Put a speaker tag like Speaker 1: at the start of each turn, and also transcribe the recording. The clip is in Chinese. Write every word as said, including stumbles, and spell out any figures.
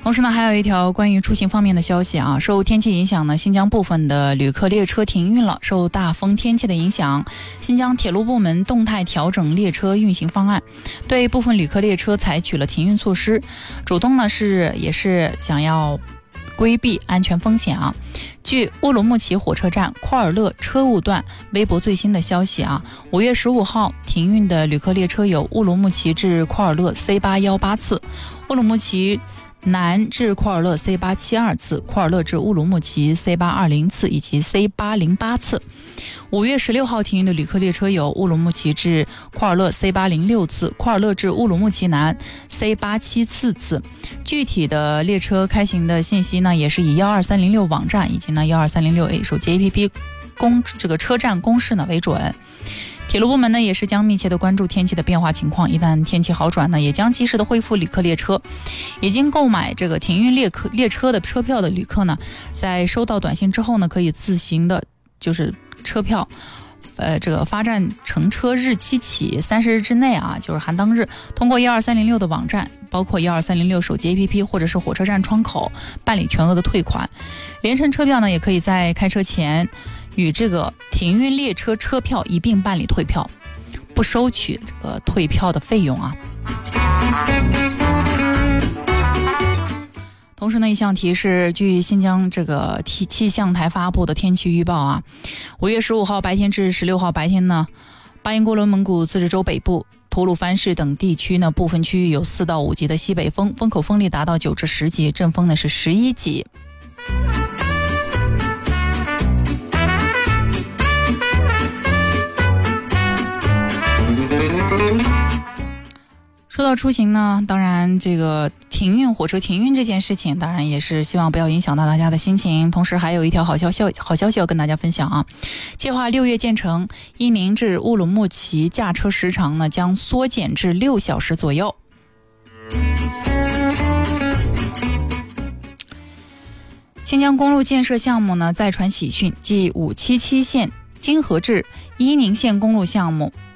Speaker 1: 同时呢，还有一条关于出行方面的消息啊，受天气影响呢，新疆部分的旅客列车停运了。受大风天气的影响，新疆铁路部门动态调整列车运行方案，对部分旅客列车采取了停运措施，主动呢是也是想要规避安全风险啊。据乌鲁木齐火车站库尔勒车务段微博最新的消息啊，五月十五号停运的旅客列车有乌鲁木齐至库尔勒 C 八一八次，乌鲁木齐南至库尔勒 C 八七二次，库尔勒至乌鲁木齐 C 八二零次以及 C 八零八次。五月十六号停运的旅客列车有乌鲁木齐至库尔勒 C 八零六次，库尔勒至乌鲁木齐南 C 八七四次。具体的列车开行的信息呢，也是以一二三零六网站以及呢一二三零六 A 手机 A P P 公这个车站公示呢为准。铁路部门呢也是将密切的关注天气的变化情况，一旦天气好转呢，也将及时的恢复旅客列车。已经购买这个停运列客列车的车票的旅客呢，在收到短信之后呢，可以自行的就是车票呃，这个发站乘车日期起三十日之内啊，就是含当日，通过一二三零六的网站，包括一二三零六手机 A P P 或者是火车站窗口办理全额的退款。联程车票呢，也可以在开车前与这个停运列车车票一并办理退票，不收取这个退票的费用啊。同时呢，一项提示，据新疆这个气气象台发布的天气预报啊，五月十五号白天至十六号白天呢，巴音郭伦蒙古自治州北部、吐鲁番市等地区呢，部分区域有四到五级的西北风，风口风力达到九至十级，阵风呢是十一级。说到出行呢，当然这个停运火车停运这件事情，当然也是希望不要影响到大家的心情。同时还有一条好消息好消息要跟大家分享啊，计划六月建成伊宁至乌鲁木齐驾车时长呢将缩减至六小时左右。新疆公路建设项目呢再传喜讯，继五七七线金河至伊宁线公路项目